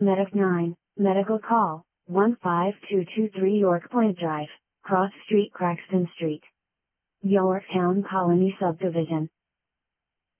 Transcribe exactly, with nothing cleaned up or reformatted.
Medic nine, medical call, one five two two three York Point Drive, Cross Street Craxton Street. Yorktown Colony Subdivision.